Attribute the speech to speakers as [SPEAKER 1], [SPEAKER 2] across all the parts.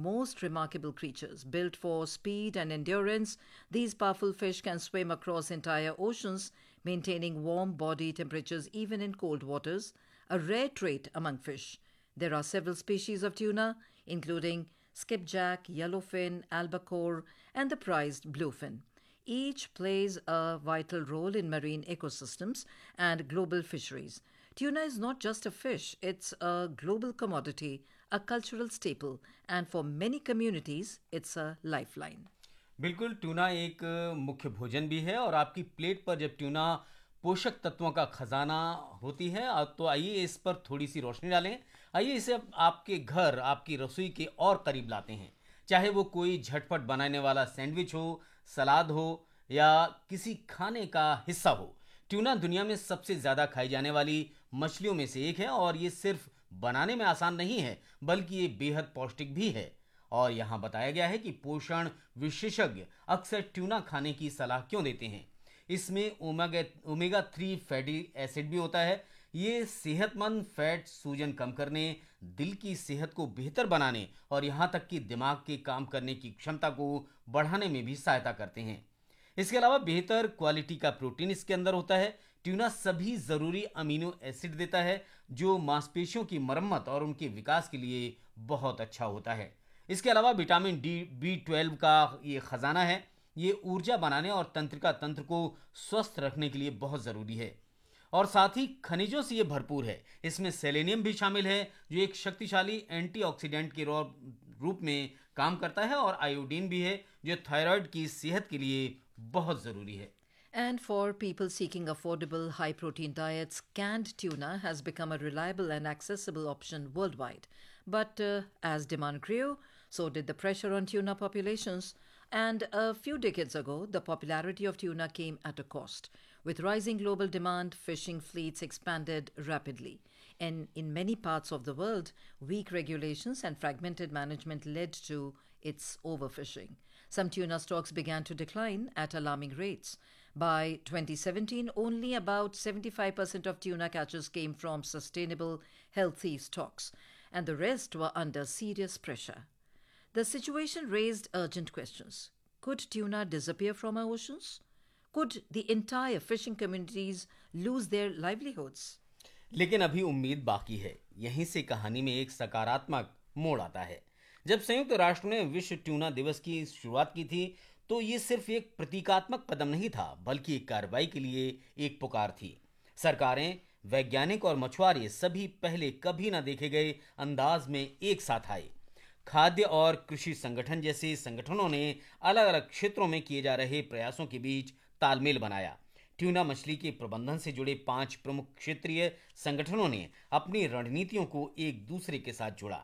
[SPEAKER 1] most remarkable creatures. Built for speed and endurance, these powerful fish can swim across entire oceans, maintaining warm body temperatures even in cold waters, a rare trait among fish. There are several species of tuna, including skipjack, yellowfin, albacore, and the prized bluefin. Each plays a vital role in marine ecosystems and global fisheries. Tuna is not just a fish, it's a global commodity, a cultural staple, and for many communities, it's a lifeline.
[SPEAKER 2] बिल्कुल, tuna एक मुख्य भोजन भी है और आपकी plate पर जब ट्यूना पोषक तत्वों का खजाना होती है तो आइए इस पर थोड़ी सी रोशनी डालें। आइए इसे आपके घर, आपकी रसोई के और करीब लाते हैं। चाहे वो कोई झटपट बनाने वाला सैंडविच हो, सलाद हो या किसी खाने का हिस्सा हो, ट्यूना दुनिया में सबसे ज़्यादा खाई जाने वाली मछलियों में से एक है और ये सिर्फ बनाने में आसान नहीं है, बल्कि ये बेहद पौष्टिक भी है। और यहाँ बताया गया है कि पोषण विशेषज्ञ अक्सर ट्यूना खाने की सलाह क्यों देते हैं। इसमें ओमेगा 3 फैटी एसिड भी होता है। ये सेहतमंद फैट सूजन कम करने, दिल की सेहत को बेहतर बनाने और यहाँ तक कि दिमाग के काम करने की क्षमता को बढ़ाने में भी सहायता करते हैं। इसके अलावा बेहतर क्वालिटी का प्रोटीन इसके अंदर होता है। ट्यूना सभी जरूरी अमीनो एसिड देता है जो मांसपेशियों की मरम्मत और उनके विकास के लिए बहुत अच्छा होता है। इसके अलावा विटामिन डी, B12 का ये खजाना है। ये ऊर्जा बनाने और तंत्रिका तंत्र को स्वस्थ रखने के लिए बहुत ज़रूरी है और साथ ही खनिजों से ये भरपूर है। इसमें सेलेनियम भी शामिल है जो एक शक्तिशाली एंटीऑक्सीडेंट के रूप में काम करता है और आयोडीन भी है जो थायराइड की सेहत के लिए बहुत ज़रूरी है।
[SPEAKER 1] And for people seeking affordable, high protein diets, canned tuna has become a reliable and accessible option worldwide. But as demand grew, so did the pressure on tuna populations. And a few decades ago, the popularity of tuna came at a cost. With rising global demand, fishing fleets expanded rapidly. And in many parts of the world, weak regulations and fragmented management led to its overfishing. Some tuna stocks began to decline at alarming rates. By 2017, only about 75% of tuna catches came from sustainable, healthy stocks, and the rest were under serious pressure. The situation raised urgent questions. Could tuna disappear from our oceans? Could the entire fishing communities lose their livelihoods?
[SPEAKER 2] लेकिन अभी उम्मीद बाकी है। यहीं से कहानी में एक सकारात्मक मोड़ आता है। जब संयुक्त राष्ट्र ने विश्व ट्यूना दिवस की शुरुआत की थी तो ये सिर्फ एक प्रतीकात्मक कदम नहीं था, बल्कि एक कार्रवाई के लिए एक पुकार थी। सरकारें, वैज्ञानिक और मछुआरे सभी पहले कभी न देखे गए अंदाज में एक साथ आए। खाद्य और कृषि संगठन जैसे संगठनों ने अलग अलग क्षेत्रों में किए जा रहे प्रयासों के बीच तालमेल बनाया। ट्यूना मछली के प्रबंधन से जुड़े 5 प्रमुख क्षेत्रीय संगठनों ने अपनी रणनीतियों को एक दूसरे के साथ जोड़ा।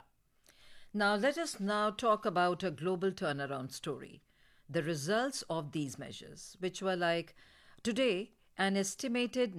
[SPEAKER 1] Now let us now talk about a global turnaround story. The results of these measures, which were like today, an estimated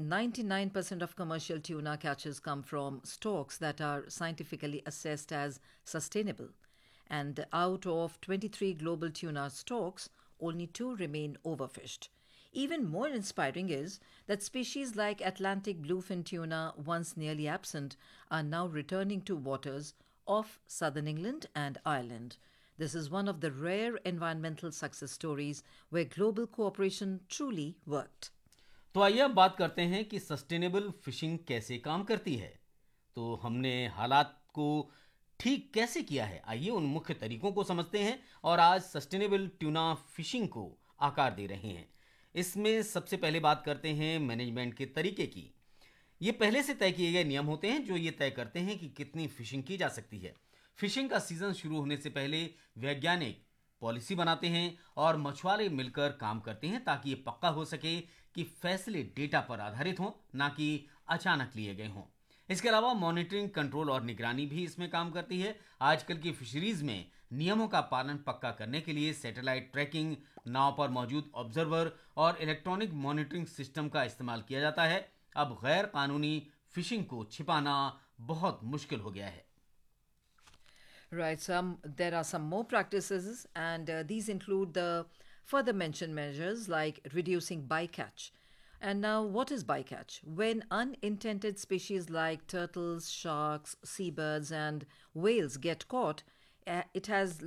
[SPEAKER 1] 99% of commercial tuna catches come from stocks that are scientifically assessed as sustainable. And out of 23 global tuna stocks, only 2 remain overfished. Even more inspiring is that species like Atlantic bluefin tuna, once nearly absent, are now returning to waters off southern England and Ireland. This is one of the rare environmental success stories where global cooperation truly worked.
[SPEAKER 2] तो आइए अब बात करते हैं कि sustainable fishing कैसे काम करती है। तो हमने हालात को ठीक कैसे किया है, आइए उन मुख्य तरीकों को समझते हैं और आज सस्टेनेबल ट्यूना फिशिंग को आकार दे रहे हैं। इसमें सबसे पहले बात करते हैं मैनेजमेंट के तरीके की। ये पहले से तय किए गए नियम होते हैं जो ये तय करते हैं कि कितनी फिशिंग की जा सकती है। फिशिंग का सीजन शुरू होने से पहले वैज्ञानिक पॉलिसी बनाते हैं और मछुआरे मिलकर काम करते हैं ताकि ये पक्का हो सके कि फैसले डेटा पर आधारित हों, ना कि अचानक लिए गए हों। इसके अलावा मॉनिटरिंग, कंट्रोल और निगरानी भी इसमें काम करती है। आजकल की फिशरीज में नियमों का पालन पक्का करने के लिए सैटेलाइट ट्रैकिंग, नाव पर मौजूद ऑब्जर्वर और इलेक्ट्रॉनिक मॉनिटरिंग सिस्टम का इस्तेमाल किया जाता है। अब गैर कानूनी फिशिंग को छिपाना बहुत मुश्किल हो गया है।
[SPEAKER 1] Right, there are some more practices, and these include the further mentioned measures like reducing bycatch. And now, what is bycatch? When unintended species like turtles, sharks, seabirds, and whales get caught, it has